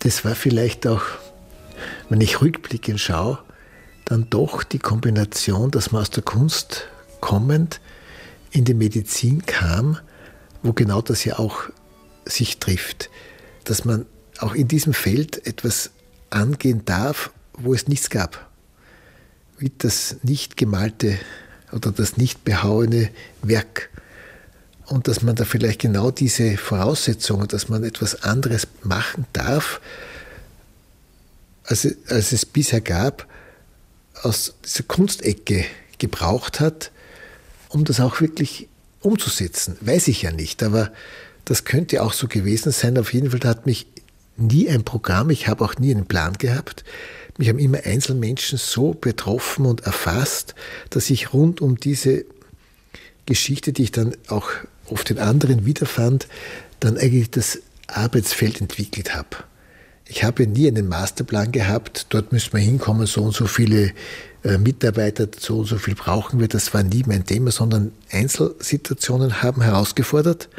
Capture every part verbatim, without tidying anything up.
das war vielleicht auch, wenn ich rückblickend schaue, dann doch die Kombination, dass man aus der Kunst kommend in die Medizin kam, wo genau das ja auch sich trifft. Dass man auch in diesem Feld etwas angehen darf, wo es nichts gab. Wie das nicht gemalte oder das nicht behauene Werk. Und dass man da vielleicht genau diese Voraussetzungen, dass man etwas anderes machen darf, als, als es bisher gab, aus dieser Kunstecke gebraucht hat, um das auch wirklich umzusetzen. Weiß ich ja nicht, aber das könnte auch so gewesen sein. Auf jeden Fall hat mich nie ein Programm, ich habe auch nie einen Plan gehabt. Mich haben immer Einzelmenschen so betroffen und erfasst, dass ich rund um diese Geschichte, die ich dann auch oft in anderen wiederfand, dann eigentlich das Arbeitsfeld entwickelt habe. Ich habe nie einen Masterplan gehabt, dort müssen wir hinkommen, so und so viele äh, Mitarbeiter, so und so viel brauchen wir. Das war nie mein Thema, sondern Einzelsituationen haben herausgefordert,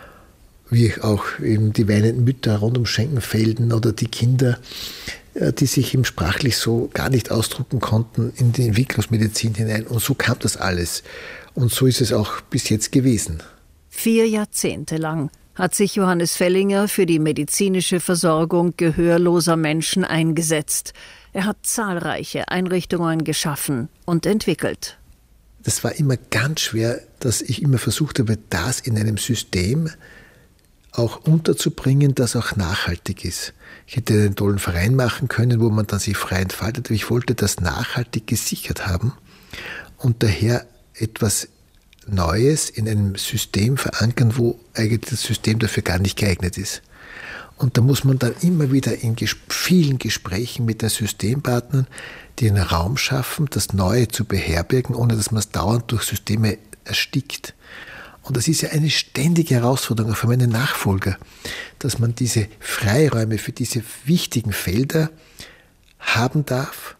wie auch eben die weinenden Mütter rund um Schenkenfelden oder die Kinder, äh, die sich eben sprachlich so gar nicht ausdrucken konnten in die Entwicklungsmedizin hinein. Und so kam das alles. Und so ist es auch bis jetzt gewesen. Vier Jahrzehnte lang hat sich Johannes Fellinger für die medizinische Versorgung gehörloser Menschen eingesetzt. Er hat zahlreiche Einrichtungen geschaffen und entwickelt. Das war immer ganz schwer, dass ich immer versucht habe, das in einem System auch unterzubringen, das auch nachhaltig ist. Ich hätte einen tollen Verein machen können, wo man dann sich frei entfaltet, aber ich wollte das nachhaltig gesichert haben und daher etwas Neues in einem System verankern, wo eigentlich das System dafür gar nicht geeignet ist. Und da muss man dann immer wieder in ges- vielen Gesprächen mit den Systempartnern den Raum schaffen, das Neue zu beherbergen, ohne dass man es dauernd durch Systeme erstickt. Und das ist ja eine ständige Herausforderung für meine Nachfolger, dass man diese Freiräume für diese wichtigen Felder haben darf,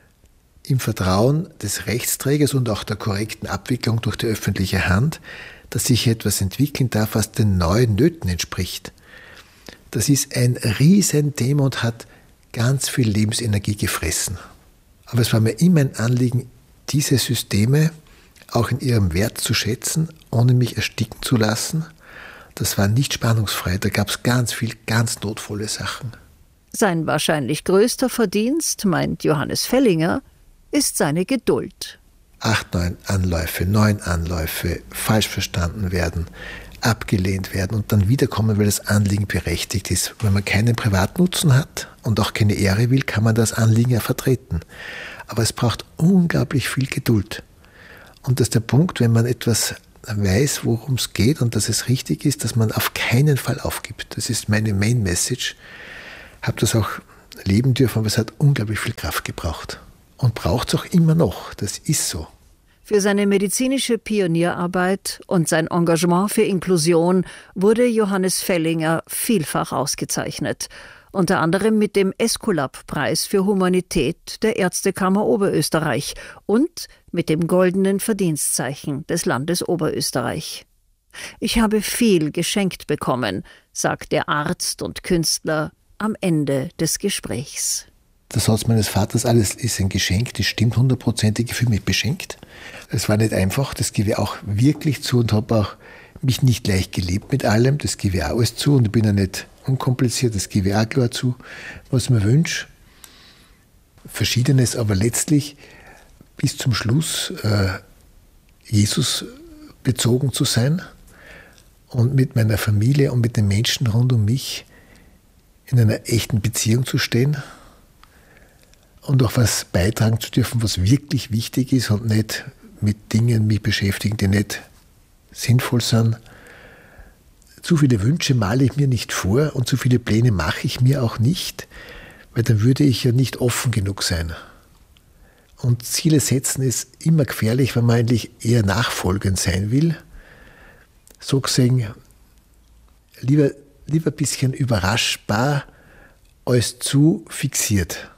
im Vertrauen des Rechtsträgers und auch der korrekten Abwicklung durch die öffentliche Hand, dass sich etwas entwickeln darf, was den neuen Nöten entspricht. Das ist ein Riesenthema und hat ganz viel Lebensenergie gefressen. Aber es war mir immer ein Anliegen, diese Systeme auch in ihrem Wert zu schätzen, ohne mich ersticken zu lassen. Das war nicht spannungsfrei, da gab es ganz viel, ganz notvolle Sachen. Sein wahrscheinlich größter Verdienst, meint Johannes Fellinger, ist seine Geduld. Acht, neun Anläufe, neun Anläufe, falsch verstanden werden, abgelehnt werden und dann wiederkommen, weil das Anliegen berechtigt ist. Wenn man keinen Privatnutzen hat und auch keine Ehre will, kann man das Anliegen ja vertreten. Aber es braucht unglaublich viel Geduld. Und das ist der Punkt, wenn man etwas weiß, worum es geht und dass es richtig ist, dass man auf keinen Fall aufgibt. Das ist meine Main Message. Ich habe das auch leben dürfen, aber es hat unglaublich viel Kraft gebraucht. Und braucht es auch immer noch. Das ist so. Für seine medizinische Pionierarbeit und sein Engagement für Inklusion wurde Johannes Fellinger vielfach ausgezeichnet. Unter anderem mit dem Esculap-Preis für Humanität der Ärztekammer Oberösterreich und mit dem Goldenen Verdienstzeichen des Landes Oberösterreich. Ich habe viel geschenkt bekommen, sagt der Arzt und Künstler am Ende des Gesprächs. Das Haus meines Vaters, alles ist ein Geschenk, das stimmt hundertprozentig für mich beschenkt. Es war nicht einfach, das gebe ich auch wirklich zu und habe auch mich nicht leicht gelebt mit allem, das gebe ich auch alles zu und ich bin ja nicht unkompliziert, das gebe ich auch klar zu, was ich mir wünsche. Verschiedenes, aber letztlich bis zum Schluss äh, Jesus bezogen zu sein und mit meiner Familie und mit den Menschen rund um mich in einer echten Beziehung zu stehen. Und auch was beitragen zu dürfen, was wirklich wichtig ist und nicht mit Dingen mich beschäftigen, die nicht sinnvoll sind. Zu viele Wünsche male ich mir nicht vor und zu viele Pläne mache ich mir auch nicht, weil dann würde ich ja nicht offen genug sein. Und Ziele setzen ist immer gefährlich, wenn man eigentlich eher nachfolgend sein will. So gesehen, lieber, lieber ein bisschen überraschbar als zu fixiert.